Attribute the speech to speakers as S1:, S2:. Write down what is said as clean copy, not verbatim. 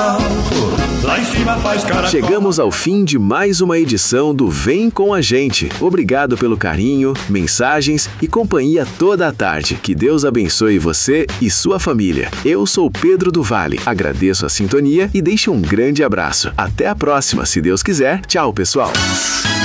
S1: Lá em cima faz caracol.
S2: Chegamos ao fim de mais uma edição do Vem Com a Gente. Obrigado pelo carinho, mensagens e companhia toda a tarde. Que Deus abençoe você e sua família. Eu sou Pedro do Vale, agradeço a sintonia e deixo um grande abraço. Até a próxima, se Deus quiser. Tchau, pessoal!